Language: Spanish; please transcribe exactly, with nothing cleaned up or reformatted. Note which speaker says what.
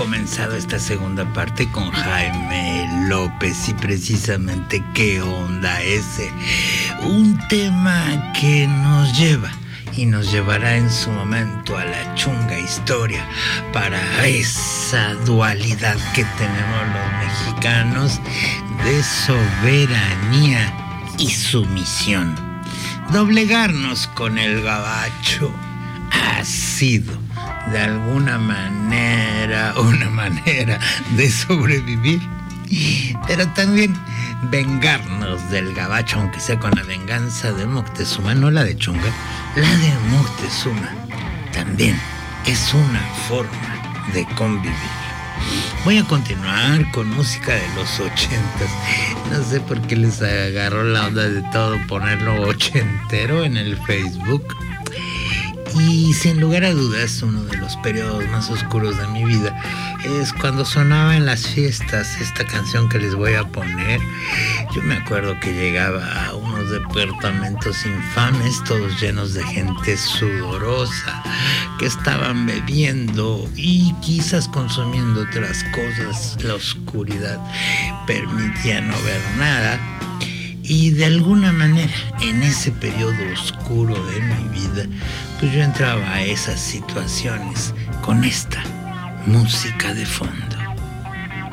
Speaker 1: comenzado esta segunda parte con Jaime López y precisamente ¿qué onda ese? Un tema que nos lleva y nos llevará en su momento a la chunga historia para esa dualidad que tenemos los mexicanos de soberanía y sumisión. Doblegarnos con el gabacho ha sido de alguna manera una manera de sobrevivir, pero también vengarnos del gabacho, aunque sea con la venganza de Moctezuma, no la de Chunga, la de Moctezuma también es una forma de convivir. Voy a continuar con música de los ochentas. No sé por qué les agarró la onda de todo ponerlo ochentero en el Facebook. Y sin lugar a dudas, uno de los periodos más oscuros de mi vida es cuando sonaba en las fiestas esta canción que les voy a poner. Yo me acuerdo que llegaba a unos departamentos infames, todos llenos de gente sudorosa, que estaban bebiendo y quizás consumiendo otras cosas. La oscuridad permitía no ver nada. Y de alguna manera, en ese periodo oscuro de mi vida, pues yo entraba a esas situaciones con esta música de fondo.